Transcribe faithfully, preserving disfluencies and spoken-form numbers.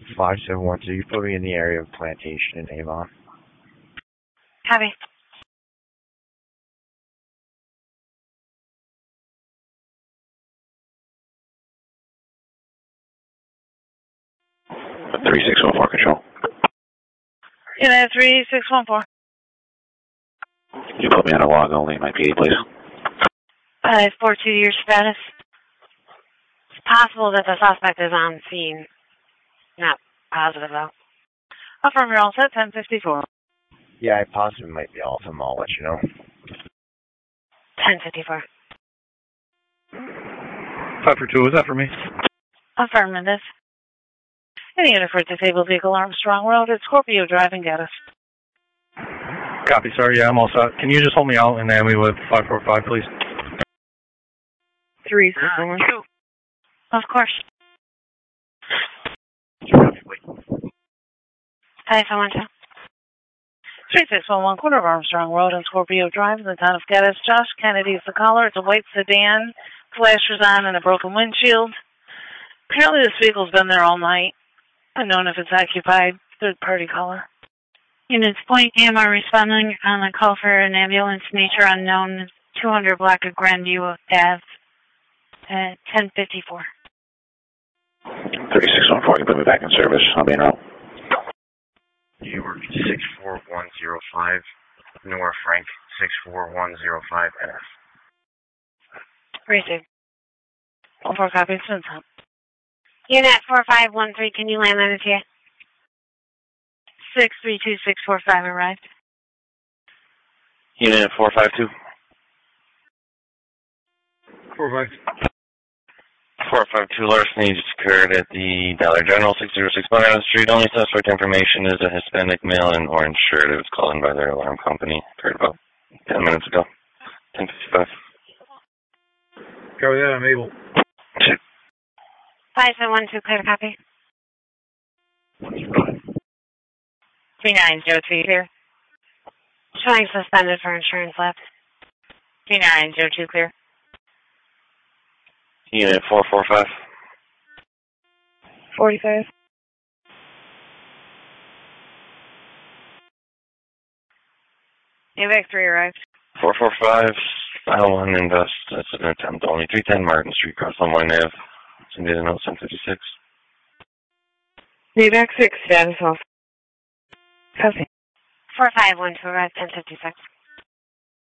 five seven one two, you put me in the area of Plantation in Avon. Copy. three six one four control. Yeah, three six one four. Can you put me on a log only in my P A, please? five four two, your status. It's possible that the suspect is on scene. Not positive, though. Affirm, you're all set, ten fifty-four. Yeah, I possibly might be off him. I'll let you know. ten fifty-four. five for two, was that for me? Affirmative. Any unit for disabled vehicle, Armstrong Road at Scorpio Drive and Geddes. Copy, sir. Yeah, I'm all set. Can you just hold me out and end me with five four five, please? three six one two. Of course. five seven one two. three six one one, corner of Armstrong Road and Scorpio Drive in the town of Geddes. Josh Kennedy is the caller. It's a white sedan, flashers on, and a broken windshield. Apparently this vehicle's been there all night. Unknown if it's occupied. Third-party caller. Units Point A M R responding on a call for an ambulance, nature unknown, two hundred block of Grandview Ave at ten fifty-four. three six one four, you put me back in service. I'll be in route. New York six four one zero five, Nora Frank six four one zero five N F. Received. All four copies been sent. Unit four five one three, can you land on it here? six three two six four five arrived. Unit four five two. four five. four five two larceny just occurred at the Dollar General, six oh six Bonner Street. Only suspect information is a Hispanic male in orange shirt. It was called in by their alarm company. Occurred about ten minutes ago. ten fifty-five. Copy that, I'm able. five seven one two, clear copy. three nine zero three, clear. Showing suspended for insurance left. three nine zero two, clear. Unit four four five. forty-five. Avac three arrived. four four five, file one, invest. That's an attempt only. three ten Martin Street, cross Line Ave. Somebody to know, ten fifty-six. Avac six, status off. Copy. four five one two arrived, ten fifty-six.